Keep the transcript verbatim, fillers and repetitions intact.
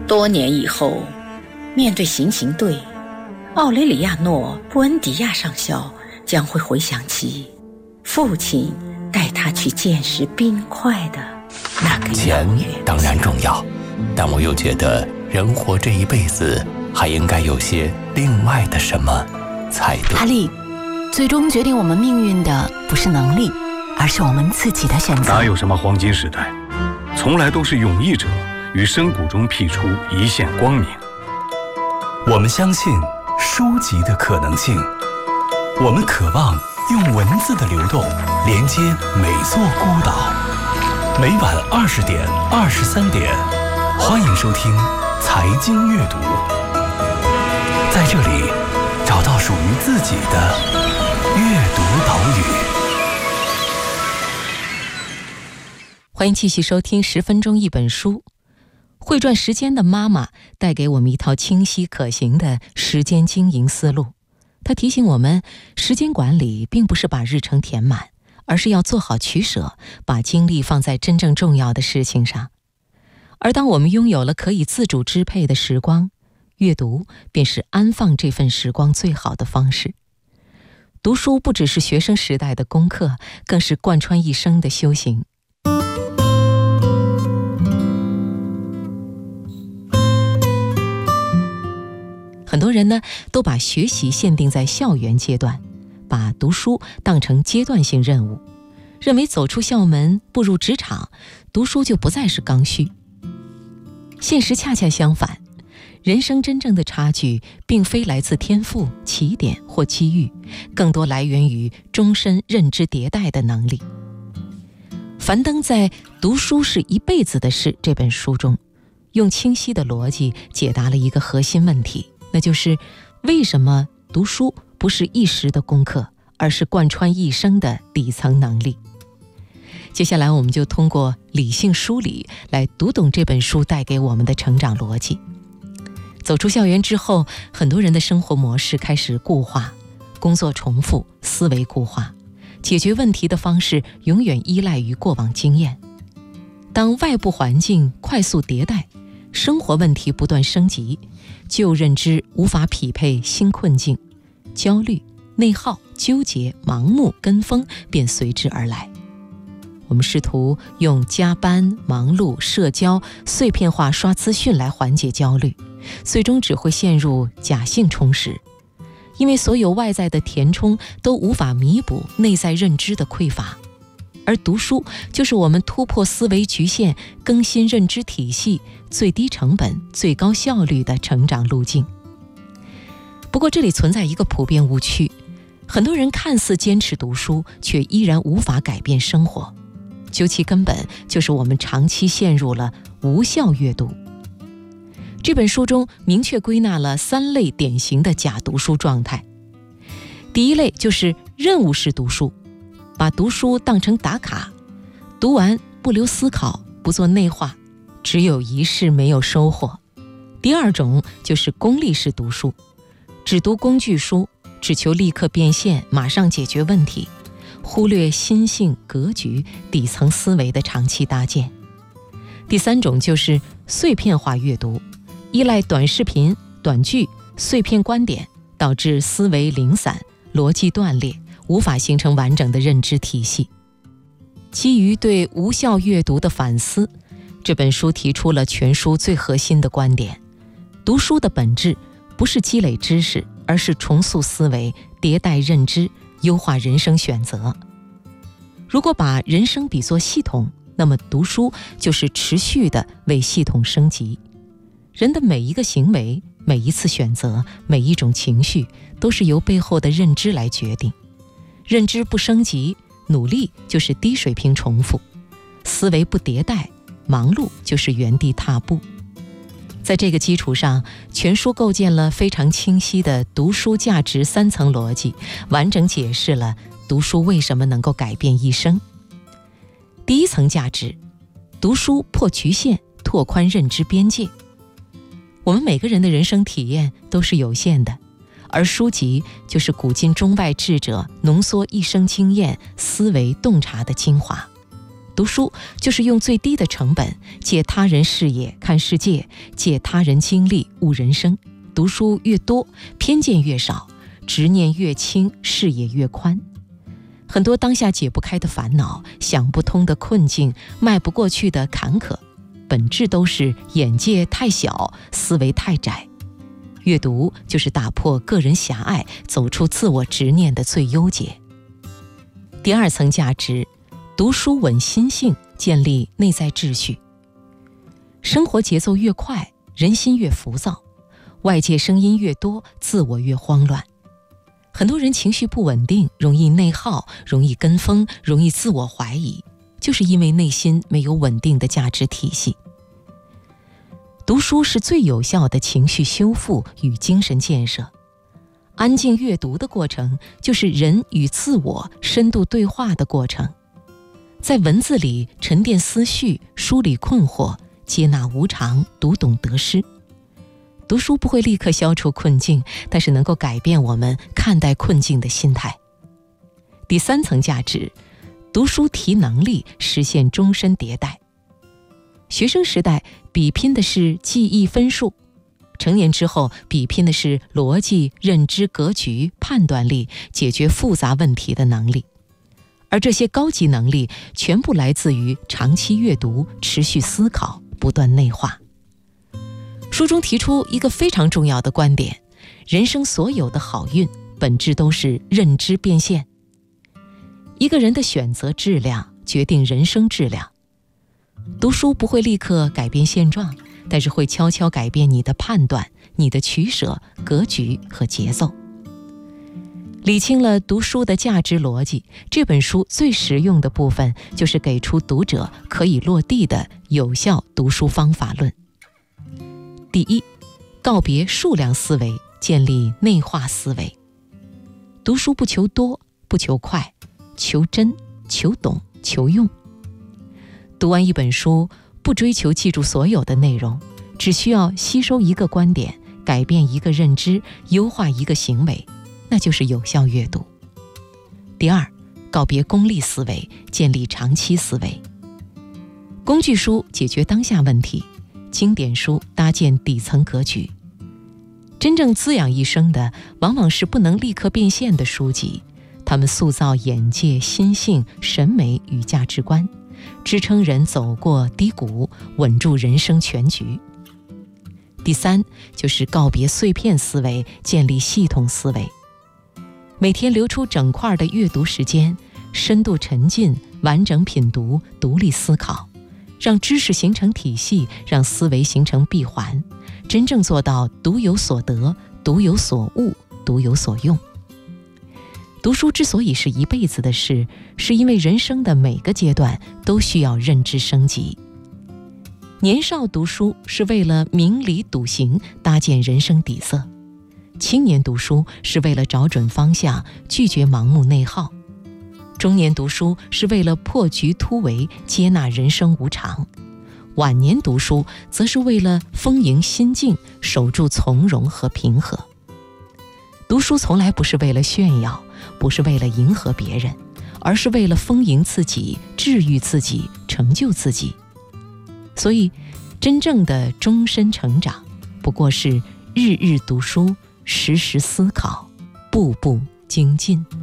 多年以后，面对行刑队，奥雷里亚诺·布恩迪亚上校将会回想起父亲带他去见识冰块的那个钱当然重要，但我又觉得人活这一辈子还应该有些另外的什么才对。 阿力，最终决定我们命运的不是能力，而是我们自己的选择。 哪有什么黄金时代，从来都是勇毅者于深谷中辟出一线光明。 我们相信书籍的可能性，我们渴望用文字的流动连接每座孤岛。每晚二十点、二十三点，欢迎收听财经阅读，在这里找到属于自己的阅读岛屿。 欢迎继续收听十分钟一本书。会转时间的妈妈带给我们一套清晰可行的时间经营思路。她提醒我们，时间管理并不是把日程填满，而是要做好取舍，把精力放在真正重要的事情上。而当我们拥有了可以自主支配的时光，阅读便是安放这份时光最好的方式。读书不只是学生时代的功课，更是贯穿一生的修行。很多人呢，都把学习限定在校园阶段，把读书当成阶段性任务，认为走出校门步入职场，读书就不再是刚需。现实恰恰相反，人生真正的差距并非来自天赋、起点或机遇，更多来源于终身认知迭代的能力。樊登在《读书是一辈子的事》这本书中，用清晰的逻辑解答了一个核心问题，那就是为什么读书不是一时的功课，而是贯穿一生的底层能力。接下来我们就通过理性梳理来读懂这本书带给我们的成长逻辑。走出校园之后，很多人的生活模式开始固化，工作重复，思维固化，解决问题的方式永远依赖于过往经验。当外部环境快速迭代，生活问题不断升级，旧认知无法匹配新困境，焦虑、内耗、纠结、盲目、跟风便随之而来。我们试图用加班、忙碌、社交、碎片化刷资讯来缓解焦虑，最终只会陷入假性充实，因为所有外在的填充都无法弥补内在认知的匮乏。而读书就是我们突破思维局限、更新认知体系、最低成本、最高效率的成长路径。不过这里存在一个普遍误区，很多人看似坚持读书，却依然无法改变生活。究其根本，就是我们长期陷入了无效阅读。这本书中明确归纳了三类典型的假读书状态。第一类就是任务式读书，把读书当成打卡，读完不留思考，不做内化，只有仪式没有收获。第二种就是功利式读书，只读工具书，只求立刻变现，马上解决问题，忽略心性、格局、底层思维的长期搭建。第三种就是碎片化阅读，依赖短视频、短剧、碎片观点，导致思维零散，逻辑断裂，无法形成完整的认知体系。基于对无效阅读的反思，这本书提出了全书最核心的观点：读书的本质不是积累知识，而是重塑思维、迭代认知、优化人生选择。如果把人生比作系统，那么读书就是持续的为系统升级。人的每一个行为、每一次选择、每一种情绪，都是由背后的认知来决定。认知不升级，努力就是低水平重复；思维不迭代，忙碌就是原地踏步。在这个基础上，全书构建了非常清晰的读书价值三层逻辑，完整解释了读书为什么能够改变一生。第一层价值，读书破局限，拓宽认知边界。我们每个人的人生体验都是有限的，而书籍就是古今中外智者浓缩一生经验、思维洞察的精华。 读书就是用最低的成本，借他人视野看世界，借他人经历悟人生。读书越多，偏见越少，执念越轻，视野越宽。很多当下解不开的烦恼，想不通的困境，迈不过去的坎坷，本质都是眼界太小，思维太窄。阅读就是打破个人狭隘，走出自我执念的最优解。第二层价值，读书稳心性，建立内在秩序。生活节奏越快，人心越浮躁，外界声音越多，自我越慌乱。很多人情绪不稳定，容易内耗，容易跟风，容易自我怀疑，就是因为内心没有稳定的价值体系。读书是最有效的情绪修复与精神建设。安静阅读的过程，就是人与自我深度对话的过程。在文字里沉淀思绪，梳理困惑，接纳无常，读懂得失。读书不会立刻消除困境，但是能够改变我们看待困境的心态。第三层价值，读书提能力，实现终身迭代。学生时代比拼的是记忆分数，成年之后比拼的是逻辑、认知、格局、判断力，解决复杂问题的能力。而这些高级能力全部来自于长期阅读、持续思考、不断内化。书中提出一个非常重要的观点，人生所有的好运本质都是认知变现。一个人的选择质量决定人生质量。读书不会立刻改变现状，但是会悄悄改变你的判断、你的取舍、格局和节奏。理清了读书的价值逻辑，这本书最实用的部分就是给出读者可以落地的有效读书方法论。第一，告别数量思维，建立内化思维。读书不求多，不求快，求真，求懂，求用。读完一本书，不追求记住所有的内容，只需要吸收一个观点，改变一个认知，优化一个行为，那就是有效阅读。第二，告别功利思维，建立长期思维。工具书解决当下问题，经典书搭建底层格局。真正滋养一生的，往往是不能立刻变现的书籍，它们塑造眼界、心性、审美与价值观，支撑人走过低谷，稳住人生全局。第三，就是告别碎片思维，建立系统思维。每天留出整块的阅读时间，深度沉浸，完整品读，独立思考，让知识形成体系，让思维形成闭环，真正做到独有所得，独有所悟，独有所用。读书之所以是一辈子的事，是因为人生的每个阶段都需要认知升级。年少读书是为了明理笃行，搭建人生底色；青年读书是为了找准方向，拒绝盲目内耗；中年读书是为了破局突围，接纳人生无常；晚年读书则是为了丰盈心境，守住从容和平和。读书从来不是为了炫耀，不是为了迎合别人，而是为了丰盈自己，治愈自己，成就自己。所以真正的终身成长，不过是日日读书，时时思考，步步精进。